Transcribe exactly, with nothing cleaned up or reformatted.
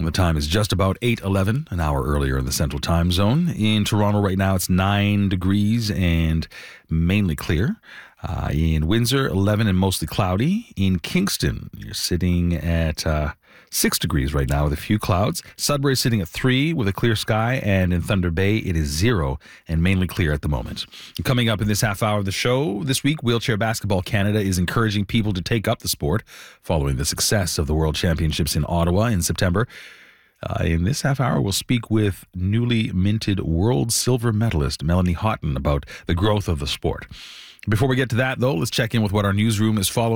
The time is just about eight eleven, an hour earlier in the Central Time Zone. In Toronto right now, it's nine degrees and mainly clear. Uh, in Windsor, eleven and mostly cloudy. In Kingston, you're sitting at uh, six degrees right now with a few clouds. Sudbury sitting at three with a clear sky. And in Thunder Bay, it is zero and mainly clear at the moment. Coming up in this half hour of the show, this week, Wheelchair Basketball Canada is encouraging people to take up the sport following the success of the World Championships in Ottawa in September. Uh, in this half hour, we'll speak with newly minted world silver medalist Melanie Houghton about the growth of the sport. Before we get to that, though, let's check in with what our newsroom is following.